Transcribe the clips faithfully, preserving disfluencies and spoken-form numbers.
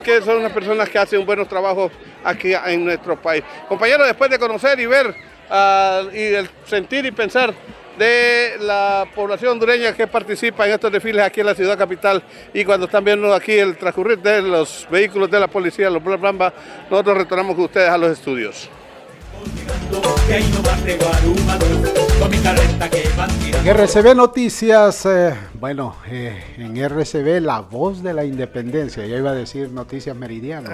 Que son unas personas que hacen buenos trabajos aquí en nuestro país. Compañeros, después de conocer y ver uh, y el sentir y pensar de la población hondureña que participa en estos desfiles aquí en la ciudad capital, y cuando están viendo aquí el transcurrir de los vehículos de la policía, los Black Mamba, nosotros retornamos con ustedes a los estudios. En R C B Noticias, eh, bueno, eh, en R C B la voz de la independencia, ya iba a decir Noticias Meridianas.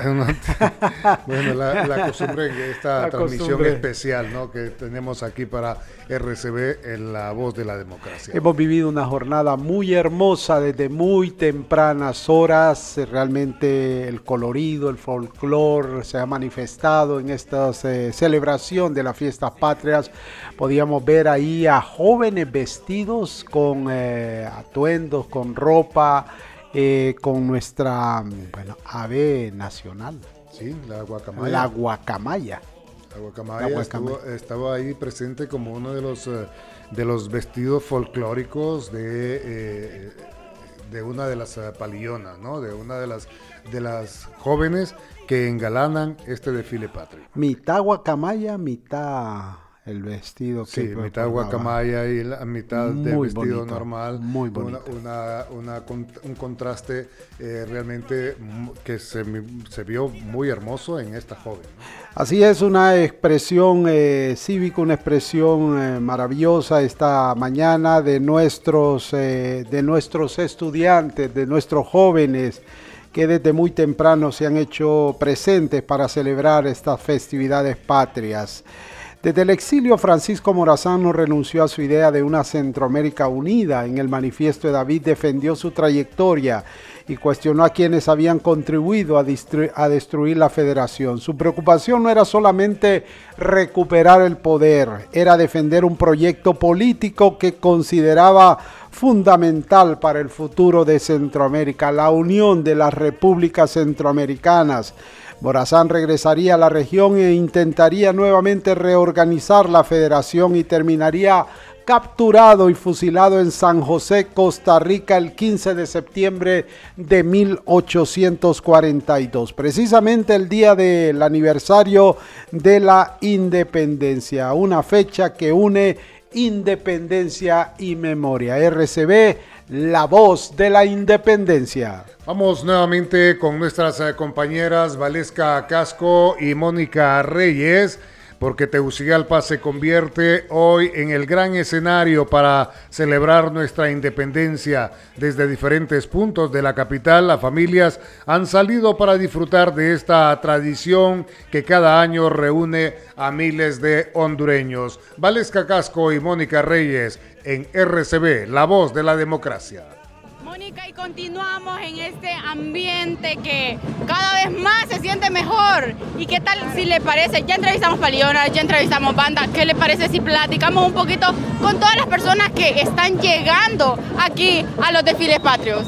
Bueno, la, la costumbre en esta la transmisión costumbre. especial, ¿no?, que tenemos aquí para R C B en la voz de la democracia. Hemos vivido una jornada muy hermosa desde muy tempranas horas. Realmente el colorido, el folclore se ha manifestado en esta eh, celebración de las fiestas patrias. Podíamos ver ahí a jóvenes vestidos con eh, atuendos, con ropa, eh, con nuestra, bueno, ave nacional. Sí, la guacamaya. La guacamaya. La guacamaya, La guacamaya. Estuvo, estaba ahí presente como uno de los, uh, de los vestidos folclóricos de, eh, de una de las uh, palillonas, ¿no? De una de las, de las jóvenes que engalanan este desfile patrio. Mitad guacamaya, mitad el vestido. Sí, que mitad portaba. guacamaya y la mitad Muy del vestido bonito, normal. muy bonito. Una, una, una, un contraste eh, realmente que se, se vio muy hermoso en esta joven, ¿no? Así es, una expresión eh, cívica, una expresión eh, maravillosa esta mañana de nuestros, eh, de nuestros estudiantes, de nuestros jóvenes, que desde muy temprano se han hecho presentes para celebrar estas festividades patrias. Desde el exilio, Francisco Morazán no renunció a su idea de una Centroamérica unida. En el manifiesto de David defendió su trayectoria y cuestionó a quienes habían contribuido a, destru- a destruir la federación. Su preocupación no era solamente recuperar el poder, era defender un proyecto político que consideraba fundamental para el futuro de Centroamérica, la unión de las repúblicas centroamericanas. Morazán regresaría a la región e intentaría nuevamente reorganizar la federación y terminaría capturado y fusilado en San José, Costa Rica, el quince de septiembre de mil ochocientos cuarenta y dos, precisamente el día del aniversario de la independencia, una fecha que une independencia y memoria. R C B, la voz de la independencia. Vamos nuevamente con nuestras eh, compañeras Valesca Casco y Mónica Reyes, porque Tegucigalpa se convierte hoy en el gran escenario para celebrar nuestra independencia. Desde diferentes puntos de la capital, las familias han salido para disfrutar de esta tradición que cada año reúne a miles de hondureños. Valesca Casco y Mónica Reyes en R C B, la voz de la democracia. Mónica, y continuamos en este ambiente que cada vez más se siente mejor. ¿Y qué tal si le parece? Ya entrevistamos palillonas, ya entrevistamos bandas. ¿Qué le parece si platicamos un poquito con todas las personas que están llegando aquí a los desfiles patrios?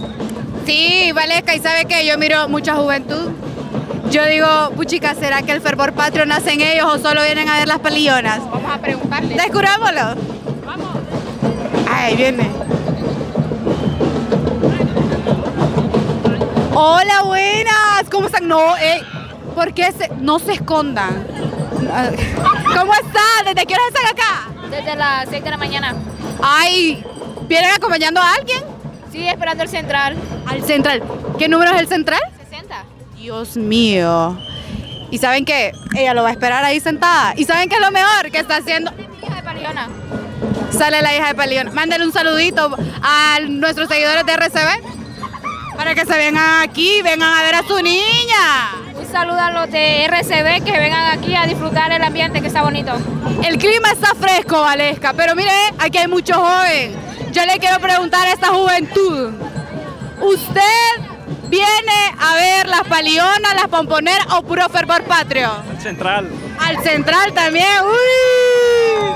Sí, Valesca, y sabe que yo miro mucha juventud. Yo digo, puchica, ¿será que el fervor patrio nace en ellos o solo vienen a ver las palillonas? Vamos a preguntarle. Descubrámoslo. Vamos. Ahí viene. Hola, buenas. ¿Cómo están? No, eh, ¿por qué se, no se escondan? ¿Cómo están? ¿Desde qué hora están acá? Desde las seis de la mañana. Ay, ¿vienen acompañando a alguien? Sí, esperando el central. Al central. ¿Qué número es el central? sesenta. Dios mío. ¿Y saben qué? Ella lo va a esperar ahí sentada. ¿Y saben qué es lo mejor que está haciendo? Hija de Palillona. Sale la hija de Palillona. Mándale un saludito a nuestros seguidores de R C B para que se vengan aquí, vengan a ver a su niña. Un saludo a los de R C B que vengan aquí a disfrutar el ambiente que está bonito. El clima está fresco, Valesca, pero mire, aquí hay mucho joven. Yo le quiero preguntar a esta juventud. ¿Usted viene a ver las palillonas, las pomponeras o puro fervor patrio? Al central. Al central también. ¡Uy!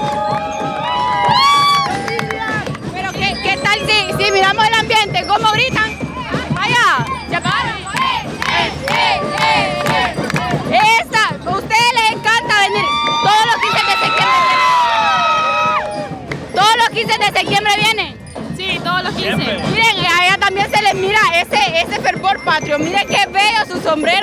Pero ¿qué, qué tal si, si miramos el ambiente? ¿Cómo gritan? Vaya, ya acabaron. Esta, a ustedes les encanta venir todos los quince de septiembre. Todos los quince de septiembre vienen. Sí, todos los quince. Siempre. Miren, a ella también se les mira ese, ese fervor patrio. Mire qué bello su sombrero.